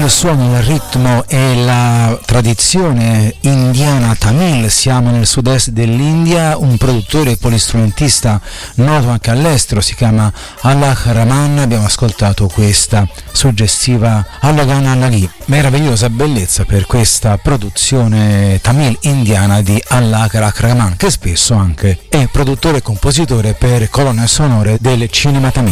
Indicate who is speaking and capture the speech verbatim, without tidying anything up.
Speaker 1: il suono, il ritmo e la tradizione indiana tamil. Siamo nel sud-est dell'India. Un produttore polistrumentista noto anche all'estero si chiama Alok Raman. Abbiamo ascoltato questa suggestiva Allagana Allaghi, meravigliosa bellezza per questa produzione tamil indiana di Alok Raman, che spesso anche è produttore e compositore per colonne sonore del cinema tamil.